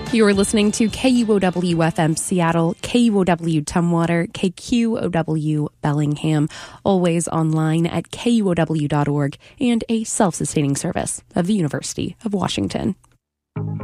You're listening to KUOW FM Seattle, KUOW Tumwater, KQOW Bellingham, always online at KUOW.org and a self-sustaining service of the University of Washington.